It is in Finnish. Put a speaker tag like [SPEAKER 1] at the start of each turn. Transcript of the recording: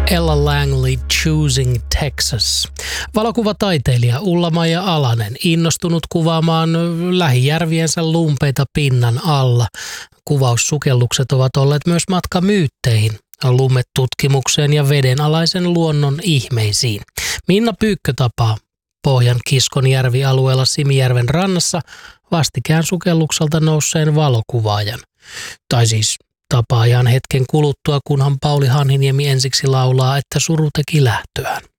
[SPEAKER 1] Ella Langley Choosing Texas. Valokuvataiteilija Ulla-Maija Alanen innostunut kuvaamaan lähijärviensä lumpeita pinnan alla. Kuvaussukellukset ovat olleet myös matka myytteihin, lumetutkimukseen ja vedenalaisen luonnon ihmeisiin. Minna Pyykkö tapaa Pohjan Kiskonjärvi-alueella Simijärven rannassa vastikään sukellukselta nousseen valokuvaajan. Tai siis tapaa ihan hetken kuluttua, kunhan Pauli Hanhiniemi ensiksi laulaa, että suru teki lähtöään.